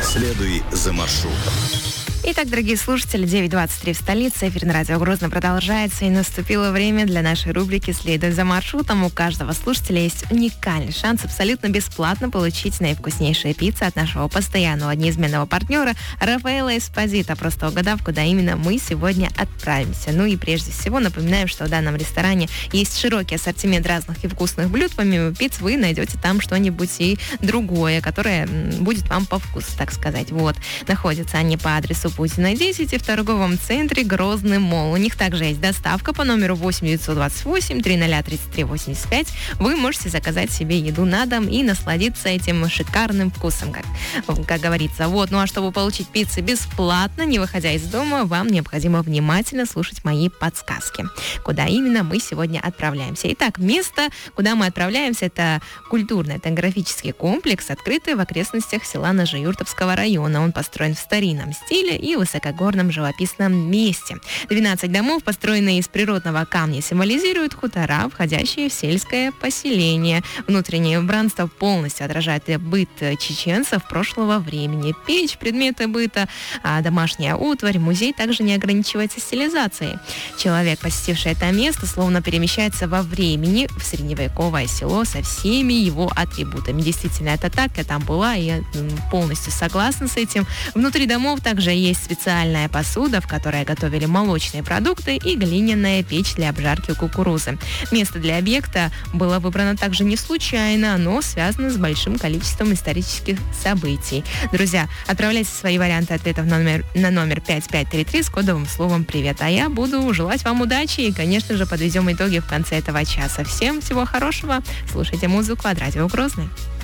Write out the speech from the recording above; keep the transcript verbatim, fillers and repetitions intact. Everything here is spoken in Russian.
Следуй за маршрутом. Итак, дорогие слушатели, девять двадцать три в столице. Эфир на радио Грозно продолжается, и наступило время для нашей рубрики «Следуй за маршрутом». У каждого слушателя есть уникальный шанс абсолютно бесплатно получить наивкуснейшие пиццы от нашего постоянного неизменного партнера Рафаэла Эспозито, просто угадав, куда именно мы сегодня отправимся. Ну и прежде всего напоминаем, что в данном ресторане есть широкий ассортимент разных и вкусных блюд. Помимо пицц вы найдете там что-нибудь и другое, которое будет вам по вкусу, так сказать. Вот. Находятся они по адресу Путина десять и в торговом центре Грозный Молл. У них также есть доставка по номеру восемь девятьсот двадцать восемь триста тридцать три восемьдесят пять. Вы можете заказать себе еду на дом и насладиться этим шикарным вкусом, как, как говорится. Вот. Ну а чтобы получить пиццы бесплатно, не выходя из дома, вам необходимо внимательно слушать мои подсказки. Куда именно мы сегодня отправляемся. Итак, место, куда мы отправляемся, это культурно-этнографический комплекс, открытый в окрестностях села Ножеюртовского района. Он построен в старинном стиле и высокогорном живописном месте. двенадцать домов, построенные из природного камня, символизируют хутора, входящие в сельское поселение. Внутреннее убранство полностью отражает быт чеченцев прошлого времени. Печь, предметы быта, домашняя утварь. Музей также не ограничивается стилизацией. Человек, посетивший это место, словно перемещается во времени в средневековое село со всеми его атрибутами. Действительно, это так, я там была, и я полностью согласна с этим. Внутри домов также есть специальная посуда, в которой готовили молочные продукты, и глиняная печь для обжарки кукурузы. Место для объекта было выбрано также не случайно, оно связано с большим количеством исторических событий. Друзья, отправляйте свои варианты ответов на номер, на номер пять пять три три с кодовым словом «Привет», а я буду желать вам удачи и, конечно же, подведем итоги в конце этого часа. Всем всего хорошего, слушайте музыку от радио Грозный.